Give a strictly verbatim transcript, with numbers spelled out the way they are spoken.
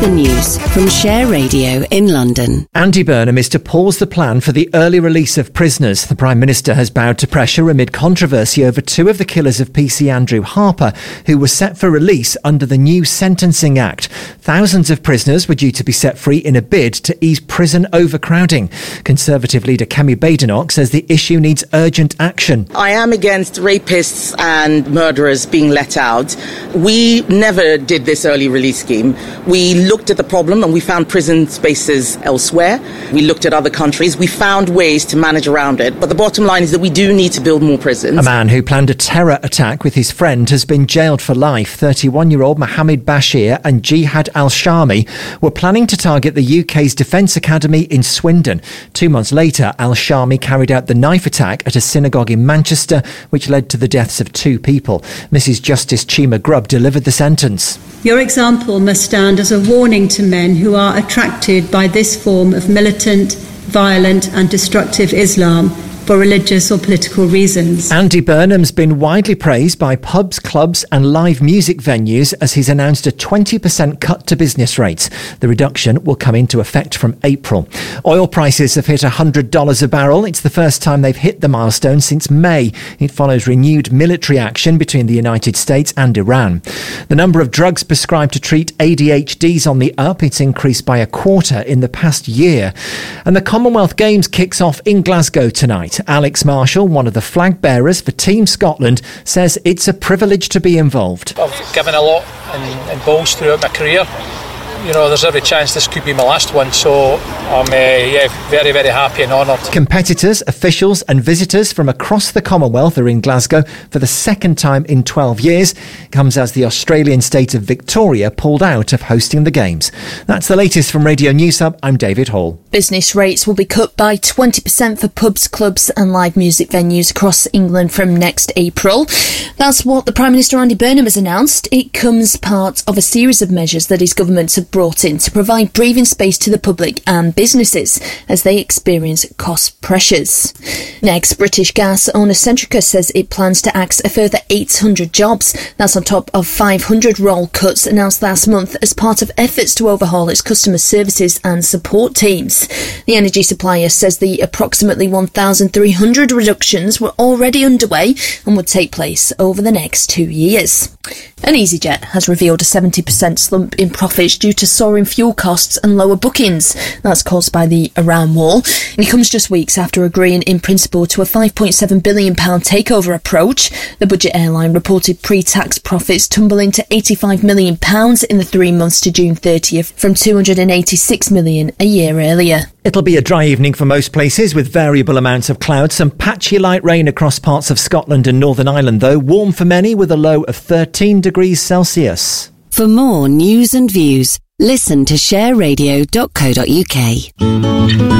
and news from Share Radio in London. Andy Burnham is to pause the plan for the early release of prisoners. The Prime Minister has bowed to pressure amid controversy over two of the killers of P C Andrew Harper, who was set for release under the new Sentencing Act. Thousands of prisoners were due to be set free in a bid to ease prison overcrowding. Conservative leader Kemi Badenoch says the issue needs urgent action. I am against rapists and murderers being let out. We never did this early release scheme. We looked at the problem and we found prison spaces elsewhere. We looked at other countries. We found ways to manage around it. But the bottom line is that we do need to build more prisons. A man who planned a terror attack with his friend has been jailed for life. thirty-one-year-old Mohammed Bashir and Jihad al-Shami were planning to target the U K's Defence Academy in Swindon. Two months later, al-Shami carried out the knife attack at a synagogue in Manchester, which led to the deaths of two people. Missus Justice Chima Grubb delivered the sentence. Your example must stand as a warning to men who are attracted by this form of militant, violent and destructive Islam for religious or political reasons. Andy Burnham's been widely praised by pubs, clubs and live music venues as he's announced a twenty percent cut to business rates. The reduction will come into effect from April. Oil prices have hit one hundred dollars a barrel. It's the first time they've hit the milestone since May. It follows renewed military action between the United States and Iran. The number of drugs prescribed to treat A D H D is on the up. It's increased by a quarter in the past year. And the Commonwealth Games kicks off in Glasgow tonight. Alex Marshall, one of the flag bearers for Team Scotland, says it's a privilege to be involved. I've given a lot in, in bowls throughout my career. You know, there's every chance this could be my last one, so I'm uh, yeah, very, very happy and honoured. Competitors, officials and visitors from across the Commonwealth are in Glasgow for the second time in twelve years. It comes as the Australian state of Victoria pulled out of hosting the Games. That's the latest from Radio News Hub. I'm David Hall. Business rates will be cut by twenty percent for pubs, clubs and live music venues across England from next April. That's what the Prime Minister Andy Burnham has announced. It comes part of a series of measures that his government have brought in to provide breathing space to the public and businesses as they experience cost pressures. Next, British gas owner Centrica says it plans to axe a further eight hundred jobs. That's on top of five hundred role cuts announced last month as part of efforts to overhaul its customer services and support teams. The energy supplier says the approximately one thousand three hundred reductions were already underway and would take place over the next two years. And EasyJet has revealed a seventy percent slump in profits due to soaring fuel costs and lower bookings. That's caused by the Iran war. And it comes just weeks after agreeing in principle to a five point seven billion pounds takeover approach. The budget airline reported pre-tax profits tumbling to eighty-five million pounds in the three months to June thirtieth from two hundred eighty-six million pounds a year earlier. It'll be a dry evening for most places with variable amounts of cloud. Some patchy light rain across parts of Scotland and Northern Ireland, though. Warm for many with a low of thirteen degrees Celsius. For more news and views, listen to share radio dot co dot uk.